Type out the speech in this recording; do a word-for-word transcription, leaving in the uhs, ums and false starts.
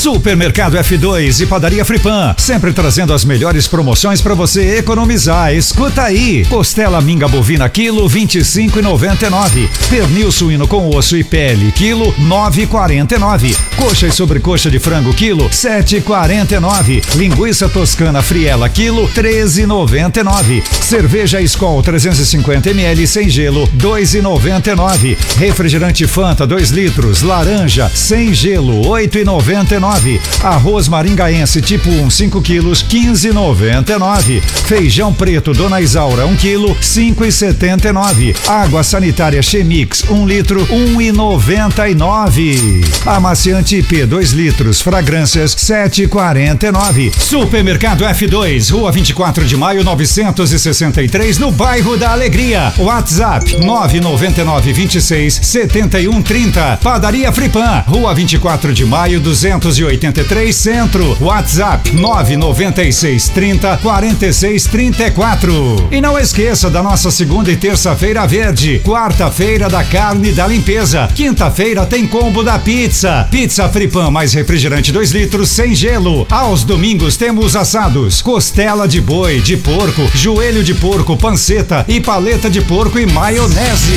Supermercado F dois e Padaria Fripan, sempre trazendo as melhores promoções para você economizar. Escuta aí: costela minga bovina quilo vinte e cinco e noventa e nove, pernil suíno com osso e pele quilo nove e quarenta e nove, coxa e sobrecoxa de frango quilo sete e quarenta e nove, linguiça toscana friela quilo treze e noventa e nove, cerveja Skol trezentos e cinquenta mililitros sem gelo dois e noventa e nove, refrigerante Fanta dois litros laranja sem gelo oito e noventa e nove, arroz maringaense tipo um cinco quilos quinze e noventa e nove, feijão preto Dona Isaura um quilo cinco e setenta e nove, água sanitária Chemix um litro um e noventa e nove, amaciante I P dois litros fragrâncias sete e quarenta e nove. Supermercado F dois, Rua vinte e quatro de maio novecentos e sessenta e três, no bairro da Alegria. WhatsApp nove nove nove vinte e seis setenta e um trinta. Padaria Fripan, Rua vinte e quatro de maio duzentos e oitenta e três, Centro. WhatsApp nove nove seis trinta quarenta e seis trinta e quatro. E não esqueça da nossa segunda e terça-feira verde, quarta-feira da carne e da limpeza, quinta-feira tem combo da pizza. Pizza Fripan mais refrigerante dois litros sem gelo. Aos domingos temos assados, costela de boi, de porco, joelho de porco, panceta e paleta de porco e maionese.